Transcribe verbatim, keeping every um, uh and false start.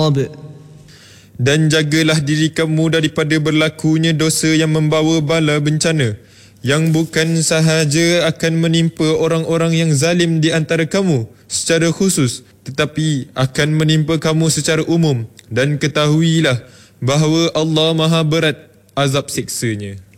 العقاب. Dan jagalah diri kamu daripada berlakunya dosa yang membawa bala bencana, yang bukan sahaja akan menimpa orang-orang yang zalim di antara kamu secara khusus, tetapi akan menimpa kamu secara umum. Dan ketahuilah bahawa Allah Maha berat azab siksanya.